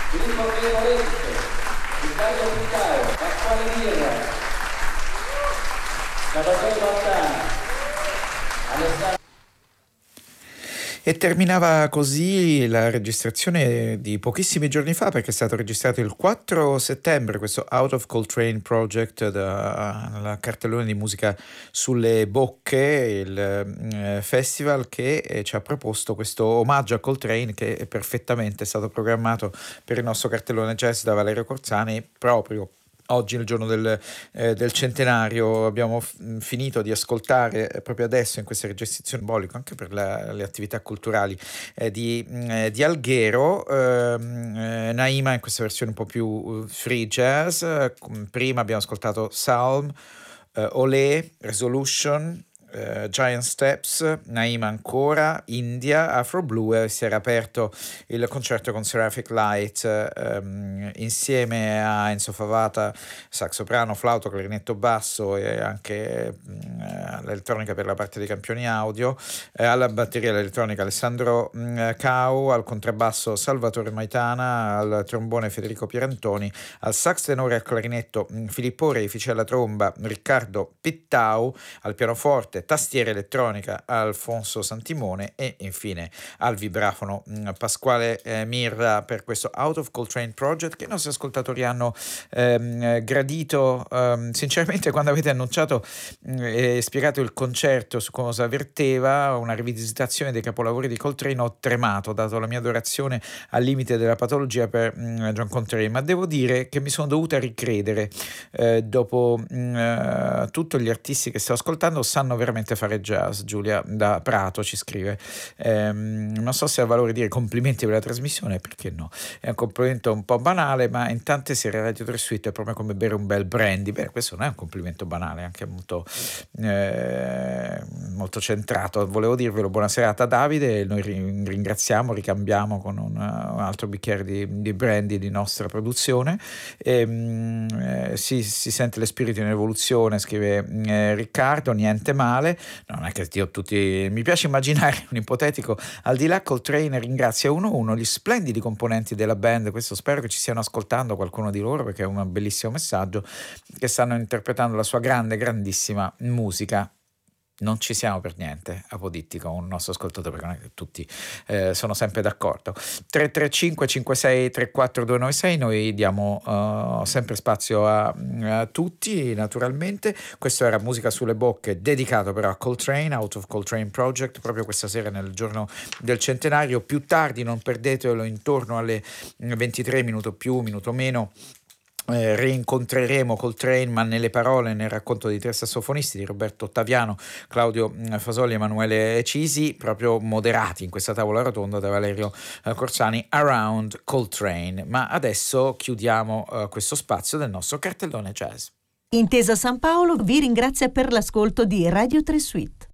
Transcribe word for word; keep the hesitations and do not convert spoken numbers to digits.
Filippo Pieroletto, Riccardo Piccaro, Pasquale Mirra, Salvatore Battana, Alessandro. E terminava così la registrazione di pochissimi giorni fa, perché è stato registrato il quattro settembre questo Out of Coltrane Project dal cartellone di musica sulle bocche, il eh, festival che eh, ci ha proposto questo omaggio a Coltrane, che è perfettamente stato programmato per il nostro cartellone jazz da Valerio Corzani proprio oggi, nel giorno del, eh, del centenario. Abbiamo f- finito di ascoltare eh, proprio adesso, in questa registrazione simbolica anche per la, le attività culturali eh, di, eh, di Alghero, ehm, eh, Naima in questa versione un po' più free jazz. Prima abbiamo ascoltato Salm, eh, Olé, Resolution, Uh, Giant Steps, Naima ancora, India, Afro Blue. Si era aperto il concerto con Seraphic Light um, insieme a Enzo Favata, sax soprano, flauto, clarinetto basso e anche uh, l'elettronica per la parte dei campioni audio, uh, alla batteria l'elettronica Alessandro uh, Cau, al contrabbasso Salvatore Maitana, al trombone Federico Pierantoni, al sax tenore e al clarinetto um, Filippo Refici, alla tromba Riccardo Pittau, al pianoforte, tastiera elettronica Alfonso Santimone e infine al vibrafono mh, Pasquale eh, Mirra per questo Out of Coltrane Project, che i nostri ascoltatori hanno ehm, gradito. Ehm, sinceramente, quando avete annunciato mh, e spiegato il concerto su cosa verteva, una rivisitazione dei capolavori di Coltrane, ho tremato, dato la mia adorazione al limite della patologia per mh, John Coltrane, ma devo dire che mi sono dovuta ricredere eh, dopo mh, eh, tutti gli artisti che sto ascoltando sanno veramente fare jazz. Giulia da Prato ci scrive, ehm, non so se ha valore dire complimenti per la trasmissione, perché no, è un complimento un po' banale, ma in tante serie Radio tre Suite è proprio come bere un bel brandy. Beh, questo non è un complimento banale, è anche molto eh, molto centrato. Volevo dirvelo. Buona serata Davide, noi ringraziamo, ricambiamo con un, un altro bicchiere di, di brandy di nostra produzione. E, eh, si, si sente lo spirito in evoluzione, scrive eh, Riccardo, niente male. Non è che io tutti, mi piace immaginare un ipotetico al di là Coltrane ringrazia uno a uno gli splendidi componenti della band. Questo spero che ci stiano ascoltando qualcuno di loro, perché è un bellissimo messaggio, che stanno interpretando la sua grande, grandissima musica. Non ci siamo per niente apodittico un nostro ascoltatore, perché non è che tutti eh, sono sempre d'accordo. Tre tre cinque cinque sei tre quattro due nove sei, noi diamo uh, sempre spazio a, a tutti naturalmente. Questo era Musica sulle bocche, dedicato però a Coltrane, Out of Coltrane Project, proprio questa sera nel giorno del centenario. Più tardi, non perdetelo, intorno alle ventitré, minuto più, minuto meno, Eh, rincontreremo Coltrane, ma nelle parole, nel racconto di tre sassofonisti di Roberto Ottaviano, Claudio Fasoli e Emanuele Cisi, proprio moderati in questa tavola rotonda da Valerio eh, Corsani, Around Coltrane. Ma adesso chiudiamo eh, questo spazio del nostro cartellone jazz. Intesa San Paolo vi ringrazia per l'ascolto di Radio tre Suite.